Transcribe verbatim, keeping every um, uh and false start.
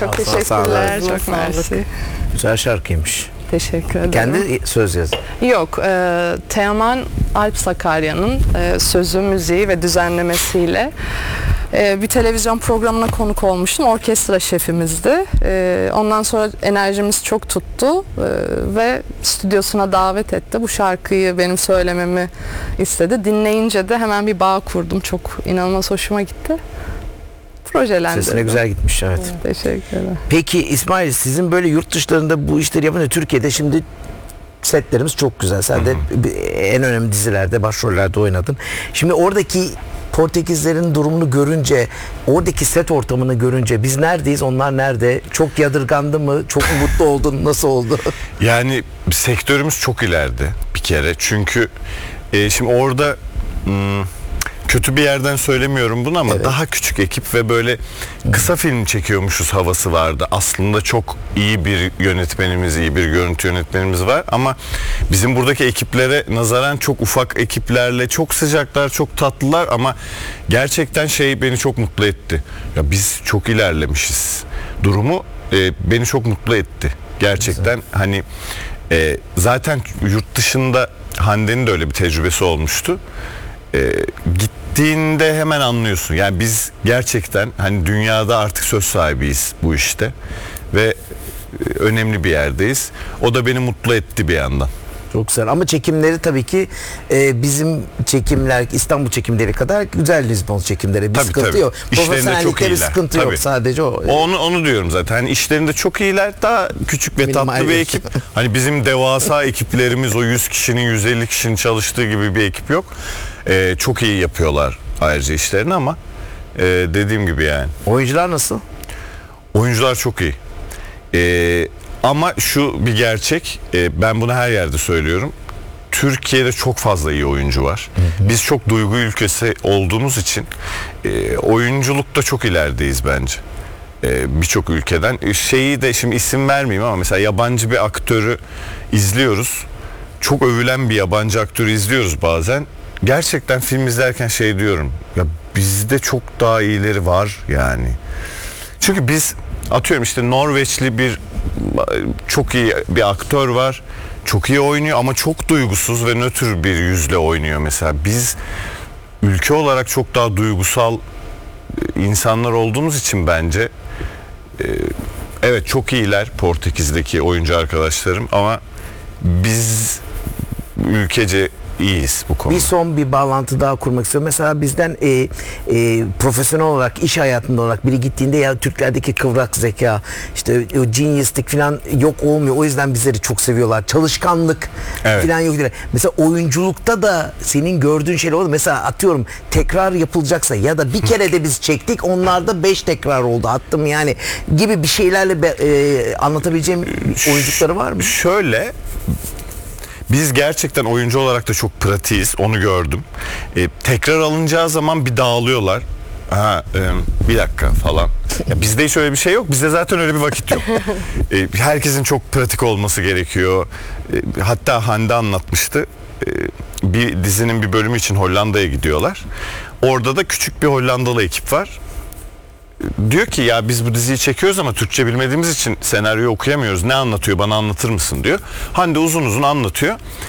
Çok Sağ- sağ olun. teşekkürler. Çok mersi. Güzel şarkıymış. Teşekkür ederim. Kendi söz yazın. Yok, e, Teoman Alp Sakarya'nın e, sözü, müziği ve düzenlemesiyle e, bir televizyon programına konuk olmuştum. Orkestra şefimizdi. E, ondan sonra enerjimiz çok tuttu e, ve stüdyosuna davet etti. Bu şarkıyı benim söylememi istedi. Dinleyince de hemen bir bağ kurdum. Çok inanılmaz hoşuma gitti. Projelendirdim. Sesine güzel gitmiş, evet. Teşekkür ederim. Peki İsmail, sizin böyle yurt dışlarında bu işleri yapınca Türkiye'de şimdi setlerimiz çok güzel. Sen de en önemli dizilerde, başrollerde oynadın. Şimdi oradaki Portekizlerin durumunu görünce, oradaki set ortamını görünce biz neredeyiz, onlar nerede? Çok yadırgandı mı? Çok mu mutlu oldun? Nasıl oldu? Yani sektörümüz çok ileride bir kere. Çünkü e, şimdi orada hmm, kötü bir yerden söylemiyorum bunu ama Evet. daha küçük ekip ve böyle kısa film çekiyormuşuz havası vardı. Aslında çok iyi bir yönetmenimiz, iyi bir görüntü yönetmenimiz var ama bizim buradaki ekiplere nazaran çok ufak ekiplerle, çok sıcaklar, çok tatlılar ama gerçekten şey beni çok mutlu etti. Ya biz çok ilerlemişiz. Durumu e, beni çok mutlu etti. Gerçekten güzel. Hani e, zaten yurt dışında Hande'nin de öyle bir tecrübesi olmuştu. E, gittiğinde hemen anlıyorsun. Yani biz gerçekten hani dünyada artık söz sahibiyiz bu işte ve e, önemli bir yerdeyiz. O da beni mutlu etti bir yandan. Çok güzel ama çekimleri tabii ki e, bizim çekimler, İstanbul çekimleri kadar güzel Lizbon çekimleri. Bir Tabii, sıkıntı tabii. yok. İşlerinde Profesyonellikte çok bir iyiler. sıkıntı yok, Tabii. sadece o. Onu, onu diyorum zaten. Hani işlerinde çok iyiler. Daha küçük ve Minimal tatlı bir bir- ekip. Hani bizim devasa ekiplerimiz o yüz kişinin, yüz elli kişinin çalıştığı gibi bir ekip yok. Ee, çok iyi yapıyorlar ayrıca işlerini ama e, dediğim gibi yani. Oyuncular nasıl? Oyuncular çok iyi. Ee, ama şu bir gerçek. e, ben bunu her yerde söylüyorum. Türkiye'de çok fazla iyi oyuncu var. Hı hı. Biz çok duygu ülkesi olduğumuz için e, oyunculukta çok ilerideyiz bence. E, Birçok ülkeden. E, şeyi de şimdi isim vermeyeyim ama mesela yabancı bir aktörü izliyoruz. Çok övülen bir yabancı aktörü izliyoruz bazen. Gerçekten film izlerken şey diyorum. Ya bizde çok daha iyileri var yani. Çünkü biz atıyorum işte Norveçli bir çok iyi bir aktör var. Çok iyi oynuyor ama çok duygusuz ve nötr bir yüzle oynuyor mesela. Biz ülke olarak çok daha duygusal insanlar olduğumuz için bence e, evet çok iyiler Portekiz'deki oyuncu arkadaşlarım ama biz ülkece iyiyiz bu konuda. Bir son bir bağlantı daha kurmak istiyorum. Mesela bizden e, e, profesyonel olarak, iş hayatında olarak biri gittiğinde ya Türklerdeki kıvrak zeka, işte o genius'lik falan yok olmuyor. O yüzden bizleri çok seviyorlar. Çalışkanlık Evet. falan yok. Mesela oyunculukta da senin gördüğün şeyler oldu. Mesela atıyorum tekrar yapılacaksa ya da bir kere de biz çektik, onlarda beş tekrar oldu. Attım yani gibi bir şeylerle be, e, anlatabileceğim oyunculukları var mı? Şöyle, biz gerçekten oyuncu olarak da çok pratiğiz, onu gördüm. Ee, tekrar alınacağı zaman bir dağılıyorlar. Ha, e, bir dakika falan. Ya bizde hiç öyle bir şey yok. Bizde zaten öyle bir vakit yok. Ee, herkesin çok pratik olması gerekiyor. Ee, hatta Hande anlatmıştı. Ee, bir dizinin bir bölümü için Hollanda'ya gidiyorlar. Orada da küçük bir Hollandalı ekip var. Diyor ki ya biz bu diziyi çekiyoruz ama Türkçe bilmediğimiz için senaryoyu okuyamıyoruz. Ne anlatıyor, bana anlatır mısın diyor. Hande uzun uzun anlatıyor.